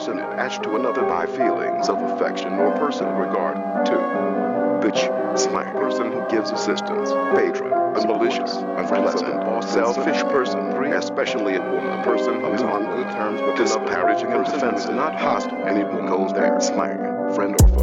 person attached to another by feelings of affection or personal regard. 2. Bitch, slang person who gives assistance, patron, a malicious, unpleasant, or selfish person. 3. Especially a woman, a person who is on good terms with disparaging and defensive, not hostile, anyone goes there, slang, friend or foe.